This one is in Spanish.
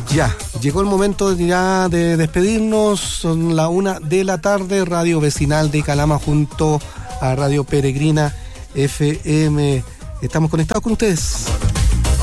Ya, llegó el momento ya de despedirnos. Son la 1:00 p.m. Radio Vecinal de Calama junto a Radio Peregrina FM. Estamos conectados con ustedes.